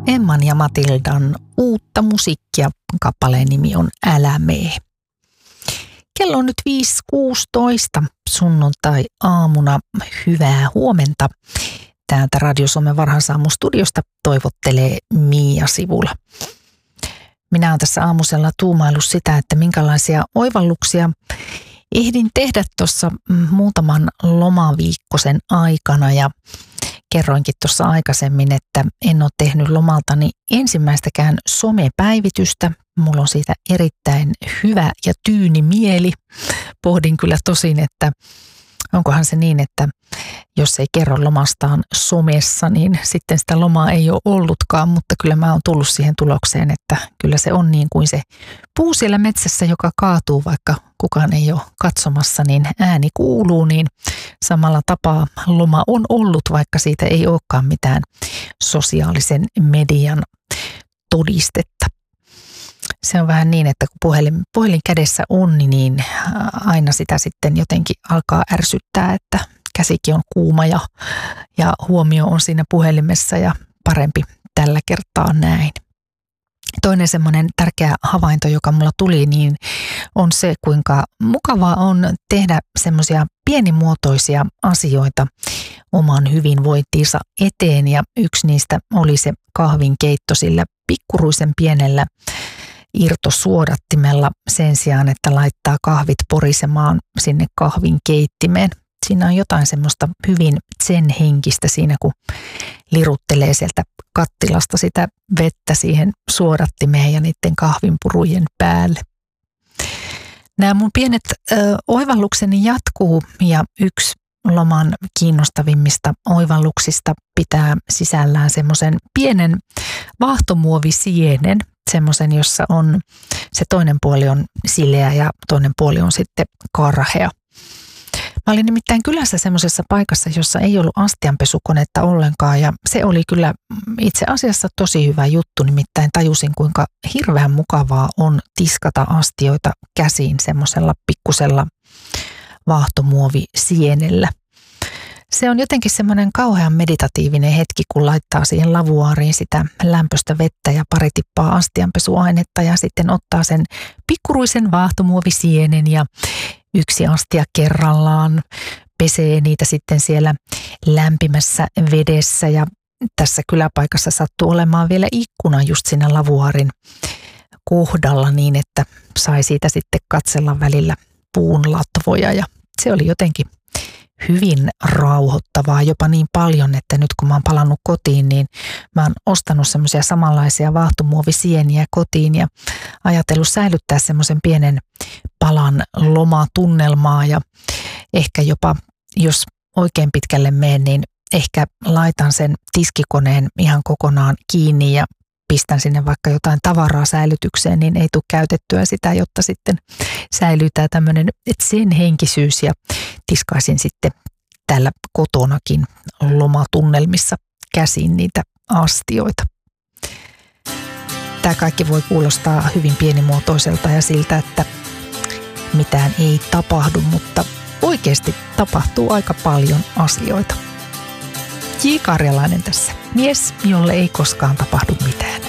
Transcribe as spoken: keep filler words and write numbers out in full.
Emman ja Matildan uutta musiikkia. Kappaleen nimi on Älä mee. Kello on nyt viisi kuusitoista sunnuntai-aamuna. Hyvää huomenta. Täältä Radio Suomen varhaisaamu-studiosta toivottelee Miia Sivula. Minä olen tässä aamusella tuumaillut sitä, että minkälaisia oivalluksia ehdin tehdä tuossa muutaman lomaviikkosen aikana ja kerroinkin tuossa aikaisemmin, että en ole tehnyt lomaltani ensimmäistäkään somepäivitystä. Mulla on siitä erittäin hyvä ja tyyni mieli. Pohdin kyllä tosin, että onkohan se niin, että jos ei kerro lomastaan somessa, niin sitten sitä lomaa ei ole ollutkaan, mutta kyllä mä oon tullut siihen tulokseen, että kyllä se on niin kuin se puu siellä metsässä, joka kaatuu, vaikka kukaan ei ole katsomassa, niin ääni kuuluu, niin samalla tapaa loma on ollut, vaikka siitä ei olekaan mitään sosiaalisen median todistetta. Se on vähän niin, että kun puhelin, puhelin kädessä on, niin aina sitä sitten jotenkin alkaa ärsyttää, että käsikin on kuuma ja, ja huomio on siinä puhelimessa ja parempi tällä kertaa näin. Toinen semmoinen tärkeä havainto, joka mulla tuli, niin on se, kuinka mukavaa on tehdä semmoisia pienimuotoisia asioita oman hyvinvointiinsa eteen. Ja yksi niistä oli se kahvinkeitto sillä pikkuruisen pienellä irtosuodattimella sen sijaan, että laittaa kahvit porisemaan sinne kahvin keittimeen. Siinä on jotain semmoista hyvin zen-henkistä siinä, kun liruttelee sieltä kattilasta sitä vettä siihen suodattimeen ja niiden kahvinpurujen päälle. Nämä mun pienet ö, oivallukseni jatkuu ja yksi loman kiinnostavimmista oivalluksista pitää sisällään semmoisen pienen vaahtomuovisienen, semmoisen, jossa on se toinen puoli on sileä ja toinen puoli on sitten karhea. Mä olin nimittäin kylässä semmoisessa paikassa, jossa ei ollut astianpesukonetta ollenkaan ja se oli kyllä itse asiassa tosi hyvä juttu, nimittäin tajusin kuinka hirveän mukavaa on tiskata astioita käsiin semmoisella pikkusella vaahtomuovisienellä. Se on jotenkin semmoinen kauhean meditatiivinen hetki, kun laittaa siihen lavuaariin sitä lämpöistä vettä ja pari tippaa astianpesuainetta ja sitten ottaa sen pikkuruisen vaahtomuovisienen ja yksi astia kerrallaan pesee niitä sitten siellä lämpimässä vedessä ja tässä kyläpaikassa sattuu olemaan vielä ikkuna just siinä lavuaarin kohdalla niin, että sai siitä sitten katsella välillä puun latvoja ja se oli jotenkin hyvin rauhoittavaa, jopa niin paljon, että nyt kun mä oon palannut kotiin, niin mä oon ostanut semmoisia samanlaisia vaahtomuovisieniä kotiin ja ajatellut säilyttää semmoisen pienen palan lomatunnelmaa ja ehkä jopa, jos oikein pitkälle menen, niin ehkä laitan sen tiskikoneen ihan kokonaan kiinni ja pistän sinne vaikka jotain tavaraa säilytykseen, niin ei tule käytettyä sitä, jotta sitten säilyy tämä tämmöinen sen henkisyys ja tiskaisin sitten täällä kotonakin lomatunnelmissa käsin niitä astioita. Tämä kaikki voi kuulostaa hyvin pienimuotoiselta ja siltä, että mitään ei tapahdu, mutta oikeasti tapahtuu aika paljon asioita. J. Karjalainen tässä. Mies, jolle ei koskaan tapahdu mitään.